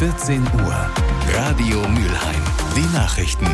14 Uhr. Radio Mülheim. Die Nachrichten.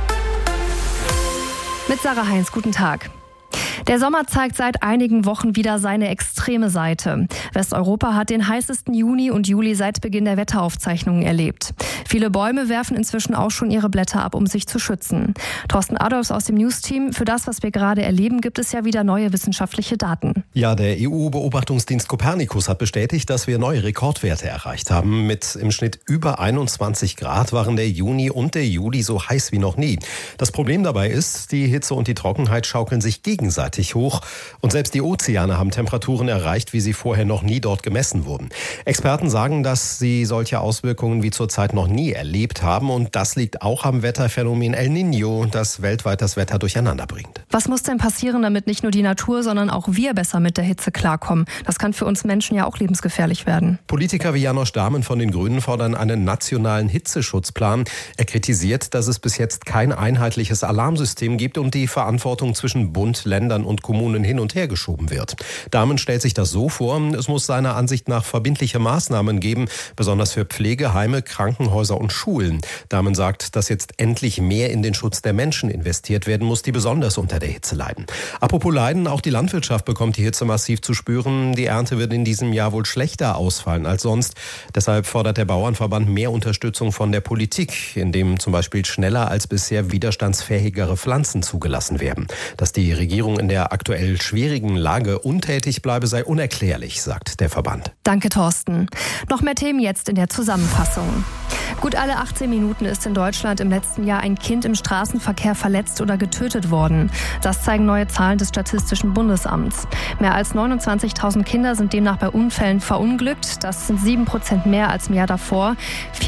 Mit Sarah Heinz, guten Tag. Der Sommer zeigt seit einigen Wochen wieder seine extreme Seite. Westeuropa hat den heißesten Juni und Juli seit Beginn der Wetteraufzeichnungen erlebt. Viele Bäume werfen inzwischen auch schon ihre Blätter ab, um sich zu schützen. Thorsten Adolfs aus dem News-Team. Für das, was wir gerade erleben, gibt es ja wieder neue wissenschaftliche Daten. Ja, der EU-Beobachtungsdienst Copernicus hat bestätigt, dass wir neue Rekordwerte erreicht haben. Mit im Schnitt über 21 Grad waren der Juni und der Juli so heiß wie noch nie. Das Problem dabei ist, die Hitze und die Trockenheit schaukeln sich gegenseitig hoch. Und selbst die Ozeane haben Temperaturen erreicht, wie sie vorher noch nie dort gemessen wurden. Experten sagen, dass sie solche Auswirkungen wie zurzeit noch nie erlebt haben. Und das liegt auch am Wetterphänomen El Niño, das weltweit das Wetter durcheinander bringt. Was muss denn passieren, damit nicht nur die Natur, sondern auch wir besser mit der Hitze klarkommen? Das kann für uns Menschen ja auch lebensgefährlich werden. Politiker wie Janosch Dahmen von den Grünen fordern einen nationalen Hitzeschutzplan. Er kritisiert, dass es bis jetzt kein einheitliches Alarmsystem gibt und die Verantwortung zwischen Bund, Ländern und Kommunen hin und her geschoben wird. Dahmen stellt sich das so vor, es muss seiner Ansicht nach verbindliche Maßnahmen geben, besonders für Pflegeheime, Krankenhäuser und Schulen. Dahmen sagt, dass jetzt endlich mehr in den Schutz der Menschen investiert werden muss, die besonders unter der Hitze leiden. Apropos Leiden, auch die Landwirtschaft bekommt die Hitze massiv zu spüren. Die Ernte wird in diesem Jahr wohl schlechter ausfallen als sonst. Deshalb fordert der Bauernverband mehr Unterstützung von der Politik, indem zum Beispiel schneller als bisher widerstandsfähigere Pflanzen zugelassen werden. Dass die Regierung in der aktuell schwierigen Lage untätig bleibe, sei unerklärlich, sagt der Verband. Danke, Thorsten. Noch mehr Themen jetzt in der Zusammenfassung. Gut alle 18 Minuten ist in Deutschland im letzten Jahr ein Kind im Straßenverkehr verletzt oder getötet worden. Das zeigen neue Zahlen des Statistischen Bundesamts. Mehr als 29.000 Kinder sind demnach bei Unfällen verunglückt. Das sind 7% mehr als im Jahr davor.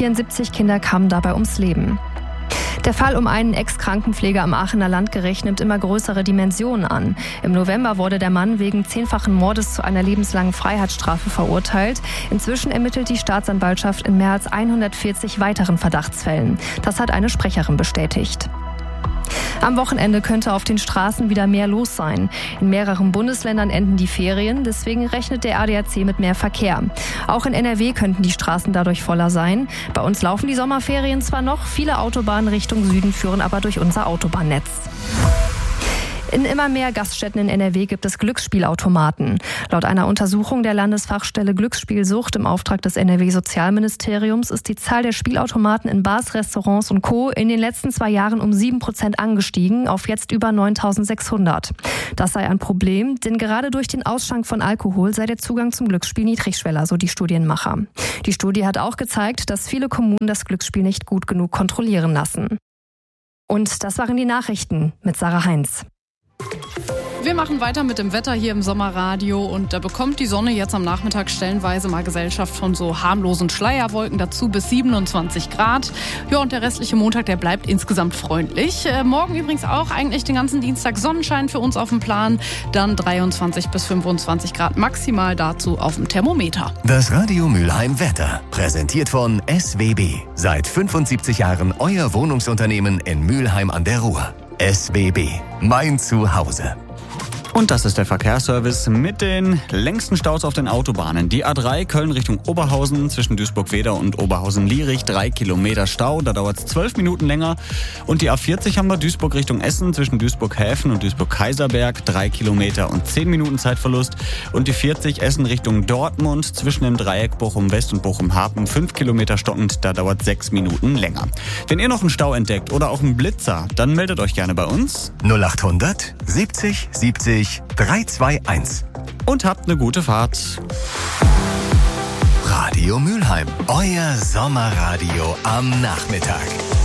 74 Kinder kamen dabei ums Leben. Der Fall um einen Ex-Krankenpfleger am Aachener Landgericht nimmt immer größere Dimensionen an. Im November wurde der Mann wegen 10-fachen Mordes zu einer lebenslangen Freiheitsstrafe verurteilt. Inzwischen ermittelt die Staatsanwaltschaft in mehr als 140 weiteren Verdachtsfällen. Das hat eine Sprecherin bestätigt. Am Wochenende könnte auf den Straßen wieder mehr los sein. In mehreren Bundesländern enden die Ferien, deswegen rechnet der ADAC mit mehr Verkehr. Auch in NRW könnten die Straßen dadurch voller sein. Bei uns laufen die Sommerferien zwar noch, viele Autobahnen Richtung Süden führen aber durch unser Autobahnnetz. In immer mehr Gaststätten in NRW gibt es Glücksspielautomaten. Laut einer Untersuchung der Landesfachstelle Glücksspielsucht im Auftrag des NRW-Sozialministeriums ist die Zahl der Spielautomaten in Bars, Restaurants und Co. in den letzten 2 Jahren um 7% angestiegen, auf jetzt über 9.600. Das sei ein Problem, denn gerade durch den Ausschank von Alkohol sei der Zugang zum Glücksspiel niedrigschwelliger, so die Studienmacher. Die Studie hat auch gezeigt, dass viele Kommunen das Glücksspiel nicht gut genug kontrollieren lassen. Und das waren die Nachrichten mit Sarah Heinz. Wir machen weiter mit dem Wetter hier im Sommerradio und da bekommt die Sonne jetzt am Nachmittag stellenweise mal Gesellschaft von so harmlosen Schleierwolken, dazu bis 27 Grad. Ja, und der restliche Montag, der bleibt insgesamt freundlich. Morgen übrigens auch eigentlich den ganzen Dienstag Sonnenschein für uns auf dem Plan, dann 23 bis 25 Grad maximal dazu auf dem Thermometer. Das Radio Mülheim Wetter, präsentiert von SWB. Seit 75 Jahren euer Wohnungsunternehmen in Mülheim an der Ruhr. SWB, mein Zuhause. Und das ist der Verkehrsservice mit den längsten Staus auf den Autobahnen. Die A3 Köln Richtung Oberhausen zwischen Duisburg-Wedau und Oberhausen-Lierich, 3 Kilometer Stau, da dauert es 12 Minuten länger. Und die A40 haben wir Duisburg Richtung Essen zwischen Duisburg-Häfen und Duisburg-Kaiserberg, 3 Kilometer und 10 Minuten Zeitverlust. Und die 40 Essen Richtung Dortmund zwischen dem Dreieck Bochum-West und Bochum-Hafen, 5 Kilometer stockend, da dauert 6 Minuten länger. Wenn ihr noch einen Stau entdeckt oder auch einen Blitzer, dann meldet euch gerne bei uns. 0800 70 70 321. Und habt eine gute Fahrt. Radio Mülheim, euer Sommerradio am Nachmittag.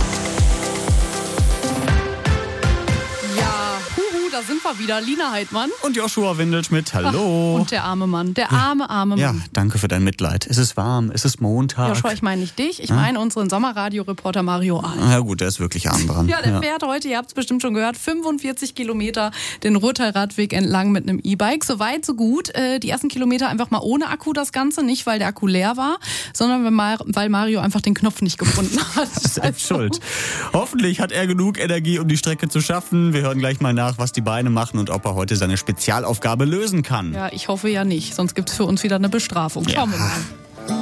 Da sind wir wieder, Lina Heidmann. Und Joshua Windelschmidt, hallo. Ach, und der arme Mann, der arme Mann. Ja, danke für dein Mitleid. Es ist warm, es ist Montag. Joshua, ich meine nicht dich, ich meine unseren Sommerradio-Reporter Mario Ahl. Ja gut, der ist wirklich arm dran. Ja, der fährt heute, ihr habt es bestimmt schon gehört, 45 Kilometer den Ruhrtal-Radweg entlang mit einem E-Bike. So weit, so gut. Die ersten Kilometer einfach mal ohne Akku das Ganze. Nicht, weil der Akku leer war, sondern weil Mario einfach den Knopf nicht gefunden hat. Selbst schuld. Hoffentlich hat er genug Energie, um die Strecke zu schaffen. Wir hören gleich mal nach, was die Beine machen und ob er heute seine Spezialaufgabe lösen kann. Ja, ich hoffe ja nicht, sonst gibt es für uns wieder eine Bestrafung. Schauen wir mal.